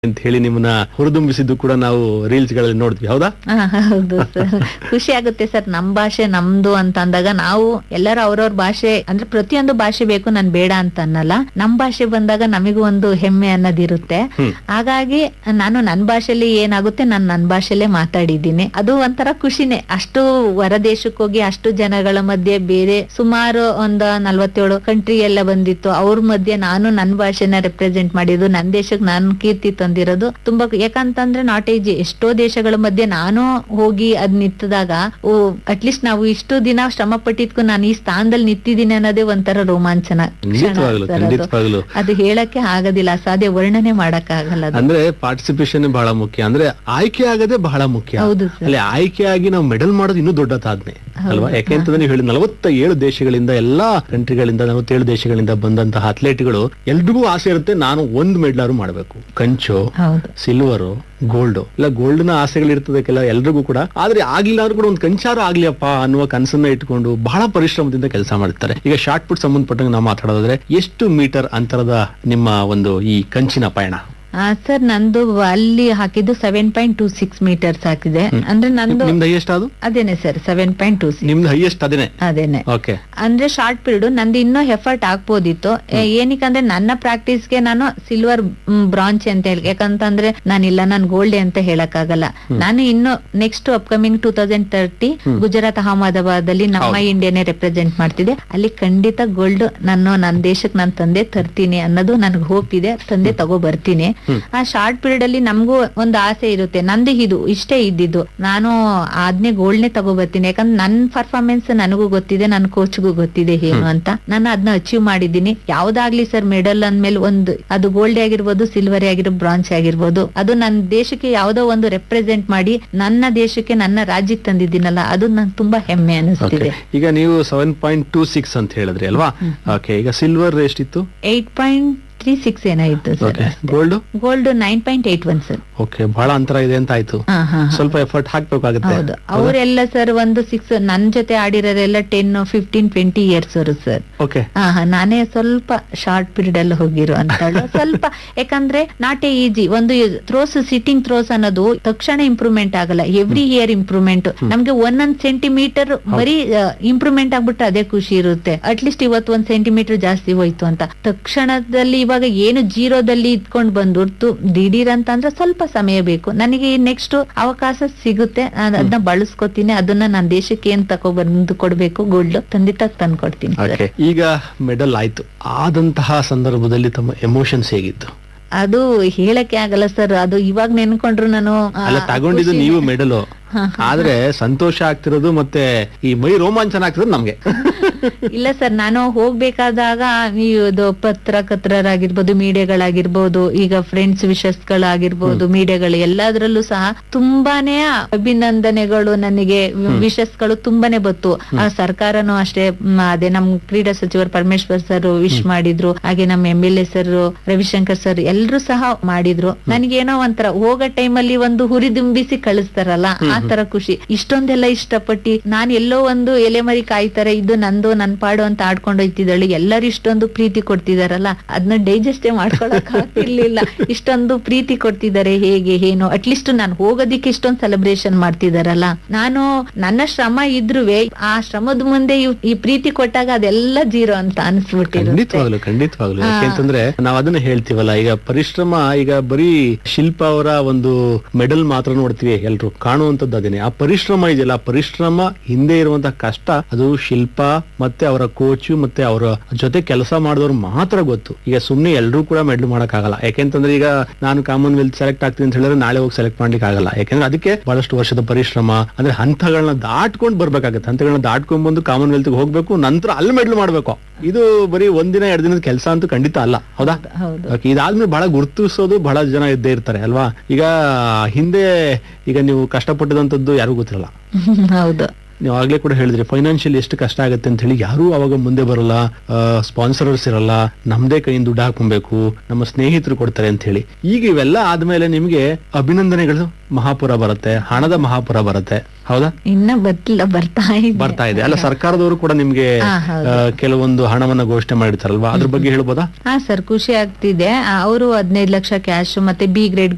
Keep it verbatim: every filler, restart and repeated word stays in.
ಅಂತ ಹೇಳಿ ನಿಮ್ಮನ್ನ ಹುರಿದುಂಬಿಸಿದ್ದು ಕೂಡ ನಾವು ರೀಲ್ಸ್ ಗಳಲ್ಲಿ ನೋಡಿದ್ವಿ, ಹೌದಾ? ಹಾ, ಹೌದು ಸರ್. ಖುಷಿ ಆಗುತ್ತೆ ಸರ್, ನಮ್ ಭಾಷೆ ನಮ್ದು ಅಂತ ಅಂದಾಗ ನಾವು ಎಲ್ಲರೂ ಅವ್ರವ್ರ ಭಾಷೆ ಅಂದ್ರೆ ಪ್ರತಿಯೊಂದು ಭಾಷೆ ಬೇಕು, ನಾನ್ ಬೇಡ ಅಂತ ಅನ್ನಲ್ಲ. ನಮ್ ಭಾಷೆ ಬಂದಾಗ ನಮಿಗೂ ಒಂದು ಹೆಮ್ಮೆ ಅನ್ನೋದಿರುತ್ತೆ. ಹಾಗಾಗಿ ನಾನು ನನ್ ಭಾಷೆಲಿ ಏನಾಗುತ್ತೆ ನಾನು ನನ್ ಭಾಷೆಲ್ಲೇ ಮಾತಾಡಿದ್ದೀನಿ. ಅದು ಒಂಥರ ಖುಷಿನೇ. ಅಷ್ಟು ಹೊರ ದೇಶಕ್ಕೆ ಹೋಗಿ ಅಷ್ಟು ಜನಗಳ ಮಧ್ಯೆ ಬೇರೆ ಸುಮಾರು ಒಂದ್ ನಲ್ವತ್ತೇಳು ಕಂಟ್ರಿ ಎಲ್ಲ ಬಂದಿತ್ತು. ಅವ್ರ ಮಧ್ಯೆ ನಾನು ನನ್ ಭಾಷೆನ ರೆಪ್ರೆಸೆಂಟ್ ಮಾಡಿದ್ದು, ನನ್ ದೇಶಕ್ಕೆ ನಾನು ಕೀರ್ತಿ ತಂದಿರೋದು ತುಂಬಾ. ಯಾಕಂತಂದ್ರೆ ನಾಟ್ ಏಜ್ ಎಷ್ಟೋ ದೇಶಗಳ ಮಧ್ಯೆ ನಾನು ಹೋಗಿ ಅದ್ ನಿಂತಿದಾಗ ಓ ಅಟ್ಲೀಸ್ಟ್ ನಾವು ಇಷ್ಟು ದಿನ ಶ್ರಮ ಪಟ್ಟಿದ್ಕು ನಾನು ಈ ಸ್ಥಾನದಲ್ಲಿ ನಿಂತಿದ್ದೀನಿ ಅನ್ನೋದೇ ಒಂಥರ ರೋಮಾಂಚನ ಕ್ಷಣ ಸರ್ ಅದು. ಅದು ಹೇಳಕ್ಕೆ ಆಗೋದಿಲ್ಲ, ಅಸಾಧ್ಯ, ವರ್ಣನೆ ಮಾಡಕ್ ಆಗಲ್ಲ. ಅಂದ್ರೆ ಪಾರ್ಟಿಸಿಪೇಷನ್ ಬಹಳ ಮುಖ್ಯ, ಅಂದ್ರೆ ಆಯ್ಕೆ ಆಗದೆ ಬಹಳ ಮುಖ್ಯ. ಹೌದು ಅಲ್ಲಿ ಆಯ್ಕೆಯಾಗಿ ನಾವು ಮೆಡಲ್ ಮಾಡೋದು ಇನ್ನೂ ದೊಡ್ಡ ಸಾಧನೆ ಅಲ್ವಾ? ಯಾಕೆಂತಂದ್ರೆ ನೀವು ಹೇಳಿ ನಲವತ್ತ ಏಳು ದೇಶಗಳಿಂದ, ಎಲ್ಲಾ ಕಂಟ್ರಿಗಳಿಂದ, ನಲವತ್ತೇಳು ದೇಶಗಳಿಂದ ಬಂದಂತಹ ಅಥ್ಲೆಟ್ಗಳು ಎಲ್ರಿಗೂ ಆಸೆ ಇರುತ್ತೆ, ನಾನು ಒಂದ್ ಮೆಡಲ್ ಮಾಡಬೇಕು. ಕಂಚು, ಸಿಲ್ವರ್, ಗೋಲ್ಡ್, ಇಲ್ಲ ಗೋಲ್ಡ್ ನ ಆಸೆಗಳಿರ್ತದೆ ಕೆಲ ಎಲ್ರಿಗೂ ಕೂಡ. ಆದ್ರೆ ಆಗ್ಲಿಲ್ಲ ಆದ್ರೂ ಕೂಡ ಒಂದು ಕಂಚಾರ ಆಗ್ಲಿಯಪ್ಪ ಅನ್ನುವ ಕನಸನ್ನ ಇಟ್ಕೊಂಡು ಬಹಳ ಪರಿಶ್ರಮದಿಂದ ಕೆಲಸ ಮಾಡ್ತಾರೆ. ಈಗ ಶಾರ್ಟ್ ಪುಟ್ ಸಂಬಂಧಪಟ್ಟಂಗೆ ನಾವು ಮಾತಾಡೋದಾದ್ರೆ ಎಷ್ಟು ಮೀಟರ್ ಅಂತರದ ನಿಮ್ಮ ಒಂದು ಈ ಕಂಚಿನ ಪಯಣ? ಸರ್ ನಂದು ಅಲ್ಲಿ ಹಾಕಿದ್ದು seven point two six meters ಹಾಕಿದೆ. ಅಂದ್ರೆ ನಂದು ನಿಮ್ದು ಹೈಯೆಸ್ಟ್ ಅದು ಅದೇನೆ sir, seven point two six ನಿಮ್ದು ಹೈಯೆಸ್ಟ್ ಅದೇನೆ ಅದೇನೆ. ಓಕೆ. ಅಂದ್ರೆ ಶಾರ್ಟ್ ಪೀರಿಯಡ್ ನಂದು ಇನ್ನೂ ಎಫರ್ಟ್ ಹಾಕ್ಬೋದಿತ್ತು. ಏನಕ್ಕಂದ್ರೆ ನನ್ನ ಪ್ರಾಕ್ಟೀಸ್ ಗೆ ನಾನು ಸಿಲ್ವರ್ ಬ್ರಾಂಚ್ ಅಂತ ಹೇಳಿ, ಯಾಕಂತಂದ್ರೆ ನಾನಿಲ್ಲ ನಾನು ಗೋಲ್ಡ್ ಅಂತ ಹೇಳಕ್ ಆಗಲ್ಲ. ನಾನು ಇನ್ನು next upcoming two thousand thirty Gujarat Ahmedabad ಅಲ್ಲಿ ನಮ್ಮ ಇಂಡಿಯಾನೇ ರೆಪ್ರೆಸೆಂಟ್ ಮಾಡ್ತಿದೆ. ಅಲ್ಲಿ ಖಂಡಿತ ಗೋಲ್ಡ್ ನಾನು ನನ್ನ ದೇಶಕ್ಕೆ ನಾನು ತಂದೆ ತರ್ತೀನಿ ಅನ್ನೋದು ನನ್ಗೆ ಹೋಪ್ ಇದೆ. ತಂದೆ ತಗೋ ಬರ್ತೀನಿ. ಆ ಶಾರ್ಟ್ ಪೀರಿಯಡ್ ಅಲ್ಲಿ ನಮಗೂ ಒಂದು ಆಸೆ ಇರುತ್ತೆ, ನಂದು ಇದು ಇಷ್ಟೇ ಇದ್ದಿದ್ದು, ನಾನು ಆದ್ನೇ ಗೋಲ್ಡ್ನೇ ತಗೋ ಬರ್ತೀನಿ. ಯಾಕಂದ್ರೆ ನನ್ ಪರ್ಫಾರ್ಮೆನ್ಸ್ ನನಗೂ ಗೊತ್ತಿದೆ, ನನ್ನ ಕೋಚ್ಗೂ ಗೊತ್ತಿದೆ ಏನು ಅಂತ. ನಾನು ಅದನ್ನ ಅಚೀವ್ ಮಾಡಿದ್ದೀನಿ. ಯಾವ್ದಾಗ್ಲಿ ಸರ್ ಮೆಡಲ್ ಅಂದ್ಮೇಲೆ ಒಂದು ಅದು ಗೋಲ್ಡ್ ಆಗಿರ್ಬೋದು, ಸಿಲ್ವರ್ ಆಗಿರ್ಬೋದು, ಬ್ರಾಂಚ್ ಆಗಿರ್ಬೋದು, ಅದು ನನ್ನ ದೇಶಕ್ಕೆ ಯಾವ್ದೋ ಒಂದು ರೆಪ್ರೆಸೆಂಟ್ ಮಾಡಿ ನನ್ನ ದೇಶಕ್ಕೆ ನನ್ನ ರಾಜ್ಯಕ್ಕೆ ತಂದಿದ್ದೀನಲ್ಲ, ಅದು ನಂಗೆ ತುಂಬಾ ಹೆಮ್ಮೆ ಅನಿಸ್ತಿದೆ. ಈಗ ನೀವು ಸೆವೆನ್ ಪಾಯಿಂಟ್ ಟೂ ಸಿಕ್ಸ್ ಅಂತ ಹೇಳಿದ್ರಿ ಅಲ್ವಾ? ಓಕೆ. ಈಗ ಸಿಲ್ವರ್ ಎಷ್ಟಿತ್ತು? ಏಟ್ ಪಾಯಿಂಟ್ ತ್ರೀ ಸಿಕ್ಸ್ ಏನಾಯ್ತು sir. Gold gold nine point eight one sir. Okay, ಬಹಳ ಅಂತರ ಇದೆ ಅಂತ ಆಯ್ತು. ಸ್ವಲ್ಪ ಎಫರ್ಟ್ ಹಾಕ್ಬೇಕಾಗುತ್ತೆ. ಹೌದು, ಅವರೆಲ್ಲ ಸರ್ ಒಂದು ಸಿಕ್ಸ್ ನನ್ ಜೊತೆ ಆಡಿರೋರೆಲ್ಲ ಟೆನ್ ಫಿಫ್ಟೀನ್ ಟ್ವೆಂಟಿ ಇಯರ್ಸ್ ಅವರು ಸರ್. ಓಕೆ. ಹಾ, ನಾನೇ ಸ್ವಲ್ಪ ಶಾರ್ಟ್ ಪೀರಿಯಡ್ ಅಲ್ಲಿ ಹೋಗಿರೋ ಅಂತ ಸ್ವಲ್ಪ. ಯಾಕಂದ್ರೆ ನಾಟ್ ಎ ಈಜಿ. ಒಂದು ಥ್ರೋಸ್, ಸಿಟ್ಟಿಂಗ್ ಥ್ರೋಸ್ ಅನ್ನೋದು ತಕ್ಷಣ ಇಂಪ್ರೂವ್ಮೆಂಟ್ ಆಗಲ್ಲ, ಎವ್ರಿ ಇಯರ್ ಇಂಪ್ರೂವ್ಮೆಂಟ್. ನಮ್ಗೆ ಒಂದೊಂದ್ ಸೆಂಟಿಮೀಟರ್ ಬರೀ ಇಂಪ್ರೂವ್ಮೆಂಟ್ ಆಗ್ಬಿಟ್ಟು ಅದೇ ಖುಷಿ ಇರುತ್ತೆ. ಅಟ್ಲೀಸ್ಟ್ ಇವತ್ತು ಒಂದ್ ಸೆಂಟಿಮೀಟರ್ ಜಾಸ್ತಿ ಹೋಯ್ತು ಅಂತ ತಕ್ಷಣದಲ್ಲಿ. ಇವಾಗ ಏನು ಜೀರೋದಲ್ಲಿ ಇದ್ಕೊಂಡ್ ಬಂದು ದಿಢೀರ್ ಅಂತ ಅಂದ್ರೆ ಸ್ವಲ್ಪ ಸಮಯ ಬೇಕು. ನನಗೆ ನೆಕ್ಸ್ಟ್ ಅವಕಾಶ ಸಿಗುತ್ತೆ, ಅದನ್ನ ಬಳಸ್ಕೊತೀನಿ. ಅದನ್ನ ನನ್ನ ದೇಶಕ್ಕೆ ಏನ್ ತಕೊ ಬಂದು ಕೊಡ್ಬೇಕು, ಗೋಲ್ಡ್ ಖಂಡಿತ ತಂದು ಕೊಡ್ತೀನಿ. ಈಗ ಮೆಡಲ್ ಆಯ್ತು, ಆದಂತಹ ಸಂದರ್ಭದಲ್ಲಿ ತಮ್ಮ ಎಮೋಷನ್ಸ್ ಹೇಗಿತ್ತು? ಅದು ಹೇಳಕ್ಕೆ ಆಗಲ್ಲ ಸರ್. ಅದು ಇವಾಗ ನೆನ್ಕೊಂಡ್ರು ನಾನು ಅಲ್ಲ, ತಗೊಂಡಿದ್ದು ನೀವು ಮೆಡಲ್, ಆದ್ರೆ ಸಂತೋಷ ಆಗ್ತಿರೋದು ಮತ್ತೆ ಈ ಮೈ ರೋಮಾಂಚನ ಆಗ್ತಿರೋದು ನಮ್ಗೆ. ಇಲ್ಲ ಸರ್, ನಾನು ಹೋಗ್ಬೇಕಾದಾಗ ಇದು ಪತ್ರಕರ್ತರಾಗಿರ್ಬೋದು, ಮೀಡಿಯಾಗಳಾಗಿರ್ಬೋದು, ಈಗ ಫ್ರೆಂಡ್ಸ್ ವಿಶಸ್ ಗಳಾಗಿರ್ಬೋದು, ಮೀಡಿಯಾಗಳು ಎಲ್ಲದರಲ್ಲೂ ಸಹ ತುಂಬಾನೇ ಅಭಿನಂದನೆಗಳು, ನನಗೆ ವಿಶಸ್ ಗಳು ತುಂಬಾನೇ ಬತ್ತು. ಆ ಸರ್ಕಾರನು ಅಷ್ಟೇ, ಅದೇ ನಮ್ ಕ್ರೀಡಾ ಸಚಿವರು ಪರಮೇಶ್ವರ್ ಸರ್ ವಿಶ್ ಮಾಡಿದ್ರು, ಹಾಗೆ ನಮ್ಮ M L A sir Ravishankar sir ಎಲ್ರು ಸಹ ಮಾಡಿದ್ರು. ನನಗೇನೋ ಒಂಥರ ಹೋಗೋ ಟೈಮಲ್ಲಿ ಒಂದು ಹುರಿದುಂಬಿಸಿ ಕಳಿಸ್ತಾರಲ್ಲ, ಆ ತರ ಖುಷಿ. ಇಷ್ಟೊಂದೆಲ್ಲ ಇಷ್ಟಪಟ್ಟಿ ನಾನು ಎಲ್ಲೋ ಒಂದು ಎಲೆಮರಿ ಕಾಯ್ತಾರೆ, ಇದು ನಂದು ನನ್ ಪಾಡು ಅಂತ ಆಡ್ಕೊಂಡು ಹೋಯ್ತಿದ್ದಾಳೆ. ಎಲ್ಲರೂ ಇಷ್ಟೊಂದು ಪ್ರೀತಿ ಕೊಡ್ತಿದಾರಲ್ಲ, ಅದನ್ನ ಡೈಜೆಸ್ಟೇ ಮಾಡ್ಕೊಳಕ್ ಆಗ್ತಿರ್ಲಿಲ್ಲ. ಇಷ್ಟೊಂದು ಪ್ರೀತಿ ಕೊಡ್ತಿದ್ದಾರೆ, ಹೇಗೆ ಏನು, ಅಟ್ಲೀಸ್ಟ್ ನಾನು ಹೋಗೋದಿಕ್ಕೆ ಇಷ್ಟೊಂದು ಸೆಲೆಬ್ರೇಷನ್ ಮಾಡ್ತಿದಾರಲ್ಲ. ನಾನು ನನ್ನ ಶ್ರಮ ಇದ್ರುವೆ ಆ ಶ್ರಮದ ಮುಂದೆ ಈ ಪ್ರೀತಿ ಕೊಟ್ಟಾಗ ಅದೆಲ್ಲ ಜೀರೋ ಅಂತ ಅನ್ಸ್ಬಿಟ್ಟಿರುತ್ತೆ. ಖಂಡಿತವಾಗ್ಲು ಖಂಡಿತವಾಗ್ಲು ಯಾಕೆಂತಂದ್ರೆ ನಾವ್ ಅದನ್ನ ಹೇಳ್ತೀವಲ್ಲ, ಈಗ ಪರಿಶ್ರಮ, ಈಗ ಬರೀ ಶಿಲ್ಪ ಅವರ ಒಂದು ಮೆಡಲ್ ಮಾತ್ರ ನೋಡ್ತೀವಿ ಎಲ್ರು, ಕಾಣುವಂತದ್ದು ಅದೇನೆ. ಆ ಪರಿಶ್ರಮ ಇದೆಯಲ್ಲ, ಆ ಪರಿಶ್ರಮ ಹಿಂದೆ ಇರುವಂತಹ ಕಷ್ಟ, ಅದು ಶಿಲ್ಪ ಮತ್ತೆ ಅವರ ಕೋಚು ಮತ್ತೆ ಅವರ ಜೊತೆ ಕೆಲಸ ಮಾಡಿದವ್ರು ಮಾತ್ರ ಗೊತ್ತು. ಈಗ ಸುಮ್ನೆ ಎಲ್ರೂ ಕೂಡ ಮೆಡಲ್ ಮಾಡಕ್ ಆಗಲ್ಲ. ಯಾಕೆಂತಂದ್ರೆ ಈಗ ನಾನು ಕಾಮನ್ವೆಲ್ತ್ ಸೆಲೆಕ್ಟ್ ಆಗ್ತೀನಿ ಅಂತ ಹೇಳಿದ್ರೆ ನಾಳೆ ಹೋಗಿ ಸೆಲೆಕ್ಟ್ ಮಾಡ್ಲಿಕ್ಕೆ ಆಗಲ್ಲ. ಯಾಕೆಂದ್ರೆ ಅದಕ್ಕೆ ಬಹಳಷ್ಟು ವರ್ಷದ ಪರಿಶ್ರಮ, ಅಂದ್ರೆ ಹಂತಗಳನ್ನ ದಾಟ್ಕೊಂಡ್ ಬರ್ಬೇಕಾಗತ್ತೆ. ಹಂತಗಳನ್ನ ದಾಟ್ಕೊಂಡ್ ಬಂದು ಕಾಮನ್ವೆಲ್ತ್ ಹೋಗ್ಬೇಕು, ನಂತರ ಅಲ್ಲಿ ಮೆಡಲ್ ಮಾಡ್ಬೇಕು. ಇದು ಬರೀ ಒಂದಿನ ಎರಡು ದಿನದ ಕೆಲಸ ಅಂತೂ ಖಂಡಿತ ಅಲ್ಲ, ಹೌದಾ? ಇದಾದ್ಮೇಲೆ ಬಹಳ ಗುರುತಿಸೋದು ಬಹಳ ಜನ ಇದ್ದೇ ಇರ್ತಾರೆ ಅಲ್ವಾ? ಈಗ ಹಿಂದೆ ಈಗ ನೀವು ಕಷ್ಟಪಟ್ಟದಂತದ್ದು ಯಾರಿಗೂ ಗೊತ್ತಿರಲ್ಲ. ಹೌದು, ನೀವು ಆಗ್ಲೇ ಕೂಡ ಹೇಳಿದ್ರಿ ಫೈನಾನ್ಷಿಯಲ್ ಎಷ್ಟು ಕಷ್ಟ ಆಗುತ್ತೆ ಅಂತ ಹೇಳಿ. ಯಾರು ಅವಾಗ ಮುಂದೆ ಬರಲ್ಲ, ಸ್ಪಾನ್ಸರ್ಸ್ ಇರಲ್ಲ, ನಮ್ದೇ ಕೈಯಿಂದ ದುಡ್ಡು ಹಾಕೊಬೇಕು, ನಮ್ಮ ಸ್ನೇಹಿತರು ಕೊಡ್ತಾರೆ ಅಂತ ಹೇಳಿ. ಈಗ ಇವೆಲ್ಲ ಆದ್ಮೇಲೆ ನಿಮ್ಗೆ ಅಭಿನಂದನೆಗಳು ಮಹಾಪುರ ಬರುತ್ತೆ, ಹಣದ ಮಹಾಪುರ ಬರುತ್ತೆ, ಹೌದಾ? ಇನ್ನ ಬರ್ತಿಲ್ಲ, ಬರ್ತಾ ಇದೆ ಬರ್ತಾ ಇದೆ ಅಲ್ಲ. ಸರ್ಕಾರದವರು ಕೂಡ ನಿಮ್ಗೆ ಕೆಲವೊಂದು ಹಣವನ್ನ ಘೋಷಣೆ ಮಾಡಿರ್ತಾರಲ್ವಾ, ಅದ್ರ ಬಗ್ಗೆ ಹೇಳ್ಬೋದಾ? ಹಾ ಸರ್, ಖುಷಿ ಆಗ್ತಿದೆ. ಅವರು ಹದಿನೈದು ಲಕ್ಷ ಕ್ಯಾಶ್ ಮತ್ತೆ ಬಿ ಗ್ರೇಡ್